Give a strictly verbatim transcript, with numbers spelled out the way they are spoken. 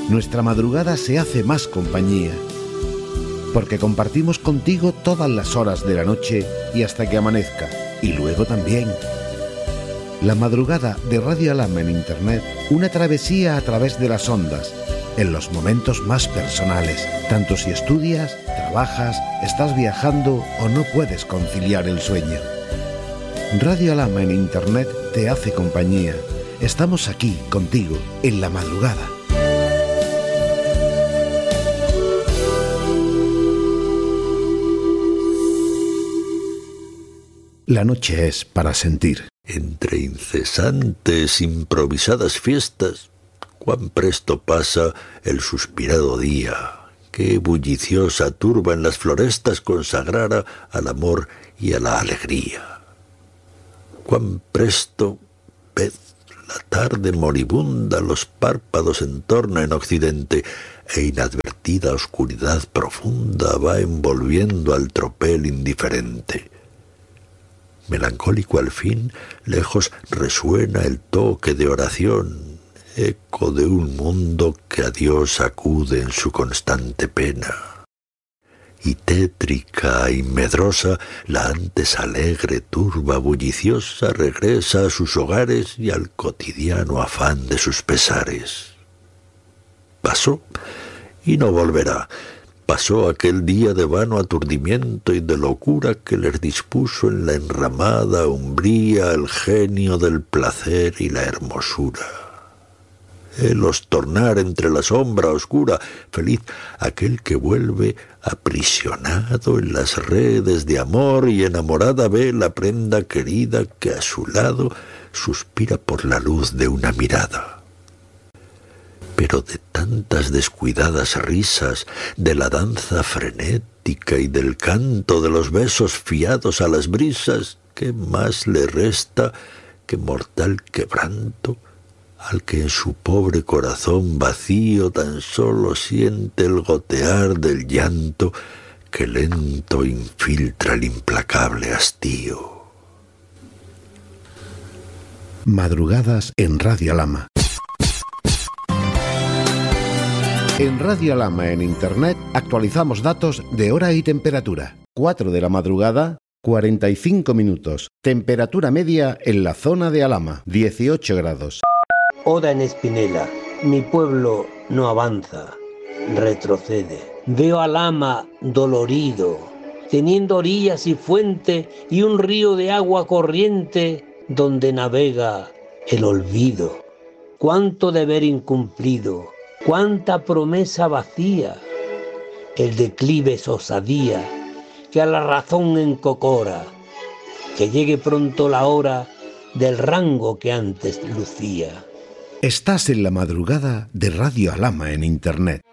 nuestra madrugada se hace más compañía, porque compartimos contigo todas las horas de la noche y hasta que amanezca, y luego también. La madrugada de Radio Alhama en Internet, una travesía a través de las ondas, en los momentos más personales, tanto si estudias, trabajas, estás viajando o no puedes conciliar el sueño. Radio Alhama en Internet te hace compañía. Estamos aquí contigo en la madrugada. La noche es para sentir. Entre incesantes, improvisadas fiestas, cuán presto pasa el suspirado día. Qué bulliciosa turba en las florestas consagrara al amor y a la alegría. Cuán presto, ved, la tarde moribunda los párpados entorna en occidente, e inadvertida oscuridad profunda va envolviendo al tropel indiferente. Melancólico al fin, lejos resuena el toque de oración, eco de un mundo que a Dios acude en su constante pena. Y tétrica y medrosa, la antes alegre turba bulliciosa regresa a sus hogares y al cotidiano afán de sus pesares. Pasó y no volverá. Pasó aquel día de vano aturdimiento y de locura que les dispuso en la enramada umbría el genio del placer y la hermosura. Helos tornar entre la sombra oscura, feliz aquel que vuelve aprisionado en las redes de amor y enamorada ve la prenda querida que a su lado suspira por la luz de una mirada. Pero de tantas descuidadas risas, de la danza frenética y del canto de los besos fiados a las brisas, ¿qué más le resta que mortal quebranto al que en su pobre corazón vacío tan solo siente el gotear del llanto que lento infiltra el implacable hastío? Madrugadas en Radio Alhama. En Radio Alhama en Internet actualizamos datos de hora y temperatura. cuatro de la madrugada, cuarenta y cinco minutos. Temperatura media en la zona de Alhama, dieciocho grados. Oda en Espinela. Mi pueblo no avanza, retrocede. Veo a Alhama dolorido, teniendo orillas y fuente y un río de agua corriente donde navega el olvido. Cuánto deber incumplido, cuánta promesa vacía, el declive es osadía que a la razón encocora, que llegue pronto la hora del rango que antes lucía. Estás en la madrugada de Radio Alhama en Internet.